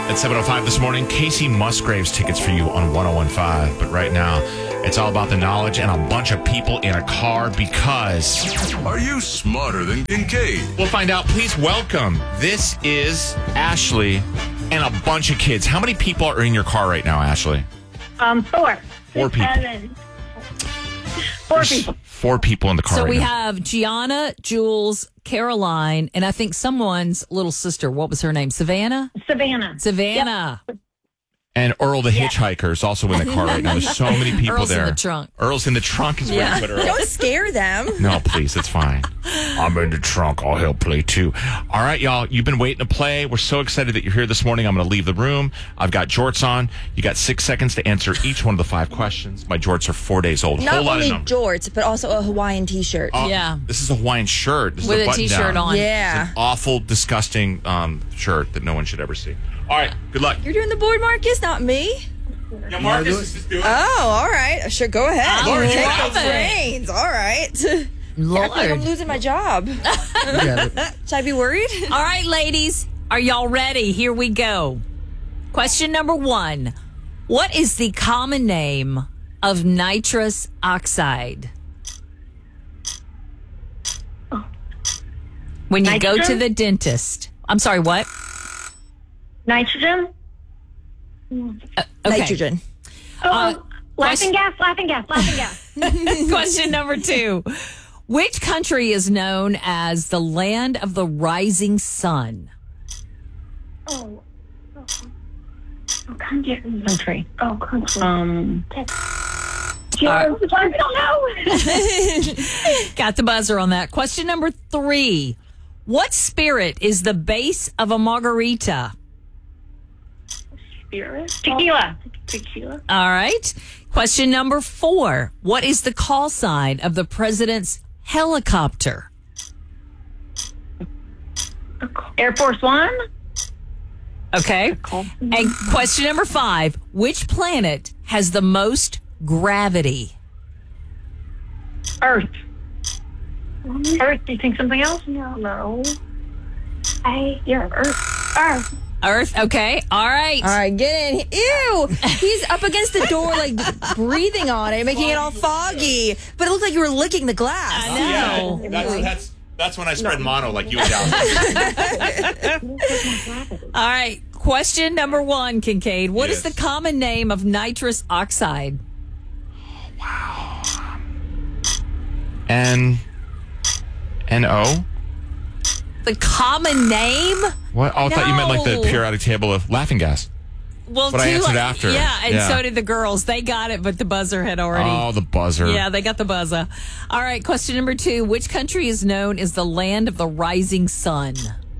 At 7:05 this morning, Casey Musgraves tickets for you on 101.5. But right now, it's all about the knowledge and a bunch of people in a car because... Are you smarter than Kincaid? We'll find out. Please welcome. This is Ashley and a bunch of kids. How many people are in your car right now, Ashley? 4. 4 people. 7. 4 people. 4 people in the car So right we now. have Gianna, Jules, Caroline, and I think someone's little sister. What was her name? Savannah? Savannah. Yep. And Earl the hitchhiker is also in the car right now. There's so many people Earl's there. in the trunk. Earl's in the trunk is where you put Earl. Don't scare them. No, please, it's fine. I'm in the trunk. I'll help play too. All right, y'all. You've been waiting to play. We're so excited that you're here this morning. I'm going to leave the room. I've got jorts on. You got 6 seconds to answer each one of the 5 questions. My jorts are 4 days old. Not Whole lot only of them. jorts, but also a Hawaiian T-shirt. Yeah. This is a Hawaiian shirt. This is With a a button T-shirt down. on. Yeah. It's an awful, disgusting shirt that no one should ever see. All right. Good luck. You're doing the board, Marcus, not me. Yeah, Marcus, just do it. Oh, all right. Sure, go ahead. I Take love the it. reins. All right. I feel like I'm Lord. losing my job. Should I be worried? All right, ladies. Are y'all ready? Here we go. Question number 1. What is the common name of nitrous oxide? When you go to Nitrogen? the dentist. I'm sorry, what? Nitrogen. Okay. Nitrogen. Laughing gas. Question number 2. Which country is known as the land of the rising sun? Country. Oh, country. right. I don't know. Got the buzzer on that. Question number 3. What spirit is the base of a margarita? Tequila. All right. Question number 4. What is the call sign of the president's helicopter? Air Force One. Okay. And question number 5. Which planet has the most gravity? Earth. Earth. Do you think something else? No. Earth. Earth. Okay. All right. All right, get in. Ew! He's up against the door, like breathing on it, making it all foggy. But it looked like you were licking the glass. I know. That's when I spread mono like you and Dallas. All right. Question number 1, Kincaid. What is Yes. the common name of nitrous oxide? N-O? The common name? What? Oh, I thought you meant like the No. periodic table of laughing gas. Well, But I answered after. Yeah, and Yeah. so did the girls. They got it, but the buzzer had already. Oh, the buzzer. Yeah, they got the buzzer. All right, question number 2. Which country is known as the land of the rising sun?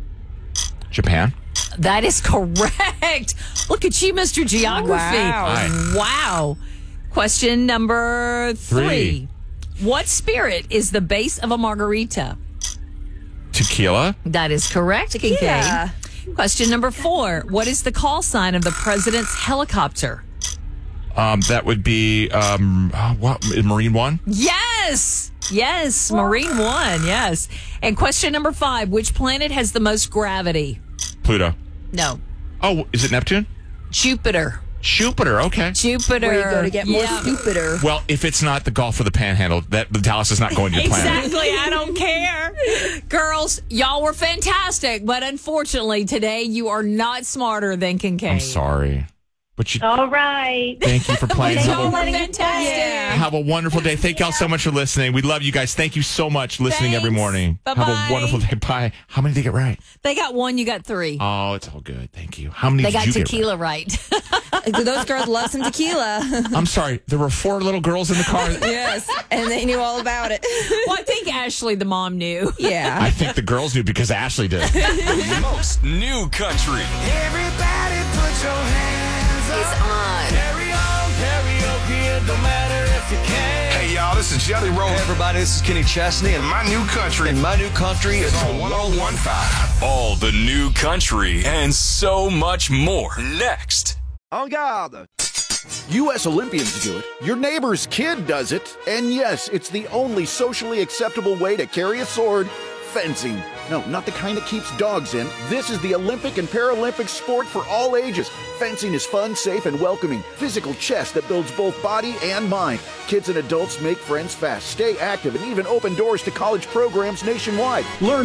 Japan? That is correct. Look at you, Mr. Geography. Wow. Wow. Question number 3. What spirit is the base of a margarita? Tequila? That is correct, Kincaid. Yeah. Question number 4. What is the call sign of the president's helicopter? That would be, what? Marine One? Yes. Yes. Marine One. Yes. And question number 5. Which planet has the most gravity? Pluto. No. Oh, is it Neptune? Jupiter. Jupiter, okay. Jupiter. Where you go to get more Yeah. stupider. Well, if it's not the Gulf of the Panhandle, that Dallas is not going to your planet. Exactly. I don't care. Girls, y'all were fantastic, but unfortunately today you are not smarter than Kincaid. I'm sorry. But you, All right. thank you for playing. Y'all were letting us fantastic. play. Have a wonderful day. Thank y'all so much for listening. We love you guys. Thank you so much listening every Thanks. morning. Bye-bye. Have a wonderful day. Bye. How many did you get right? They got 1, you got 3. Oh, it's all good. Thank you. How many They did got you tequila right. Those girls love some tequila. get right? I'm sorry. There were 4 little girls in the car. Yes, and they knew all about it. Well, I think Ashley, the mom, knew. Yeah. I think the girls knew because Ashley did. Most new country. Everybody put your hands up. on. Carry on, karaoke, it don't matter if you can. Hey, y'all, this is Jelly Roll. Hey everybody, this is Kenny Chesney, and My new country. my new country is on 101.5. All the new country and so much more. Next. En garde! U.S. Olympians do it, your neighbor's kid does it, and yes, it's the only socially acceptable way to carry a sword, fencing. No, not the kind that keeps dogs in. This is the Olympic and Paralympic sport for all ages. Fencing is fun, safe, and welcoming. Physical chess that builds both body and mind. Kids and adults make friends fast, stay active, and even open doors to college programs nationwide. Learn